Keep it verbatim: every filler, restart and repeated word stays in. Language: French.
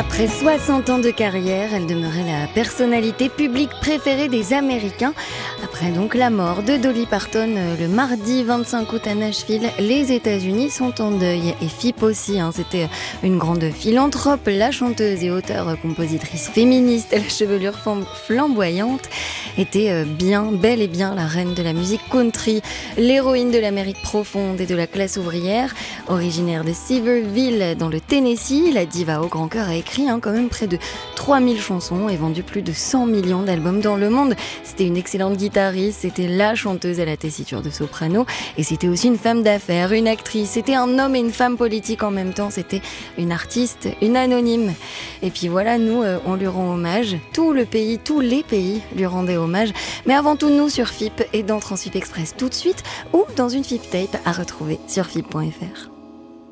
Après soixante ans de carrière, elle demeurait la personnalité publique préférée des Américains. Après donc la mort de Dolly Parton le mardi vingt-cinq août à Nashville, les États-Unis sont en deuil. Et F I P aussi, hein, c'était une grande philanthrope, la chanteuse et auteure-compositrice féministe à la chevelure flamboyante, était bien, bel et bien la reine de la musique country, l'héroïne de l'Amérique profonde et de la classe ouvrière. Originaire de Sevierville dans le Tennessee, la diva au grand cœur a écrit hein, quand même près de trois mille chansons et vendu plus de cent millions d'albums dans le monde. C'était une excellente guitariste, c'était la chanteuse à la tessiture de soprano et c'était aussi une femme d'affaires, une actrice, c'était un homme et une femme politique en même temps, c'était une artiste, une anonyme. Et puis voilà, nous, euh, on lui rend hommage, tout le pays, tous les pays lui rendaient hommage, mais avant tout nous sur F I P et dans Transfip Express tout de suite ou dans une F I P tape à retrouver sur F I P point F R.